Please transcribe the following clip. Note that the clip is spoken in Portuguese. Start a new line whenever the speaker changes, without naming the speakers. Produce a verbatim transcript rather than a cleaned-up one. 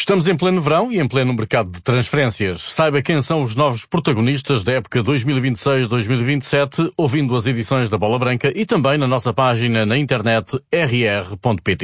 Estamos em pleno verão e em pleno mercado de transferências. Saiba quem são os novos protagonistas da época dois mil e vinte e seis dois mil e vinte e sete, ouvindo as edições da Bola Branca e também na nossa página na internet r r ponto p t.